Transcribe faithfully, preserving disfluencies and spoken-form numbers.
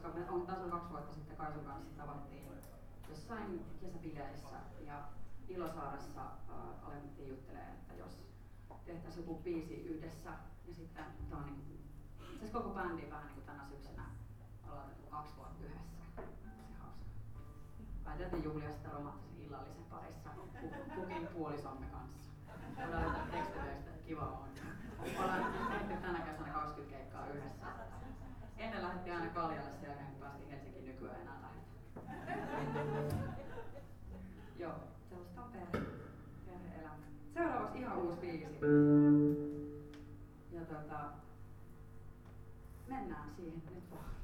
koska me on taas kaksi vuotta sitten Kaisun kanssa tavattiin jossain kesäbileissä ja Ilosaaressa äh, alettiin juttelemaan, että jos tehtäisiin joku biisi yhdessä ja sitten tämä on niin, siis koko bändi vähän niin kuin tänä syksynä aloitettu kaksi vuotta yhdessä. Se hauska. Päätettiin juhlia sitten romanttisen illallisen parissa kukin puolisomme kanssa. Voidaan löytää tekstitöistä, että kiva on. Ollaan tehty tänä kesänä kaksikymmentä keikkaa yhdessä. Ennen lähdettiin aina Kaljalle sen jälkeen, kun päästiin Helsinkiin, nykyään enää lähdetään. Joo, sellaista on perhe, perhe-elämä. Seuraavaksi ihan uusi biisi. Ja tota, mennään siihen nyt vaan.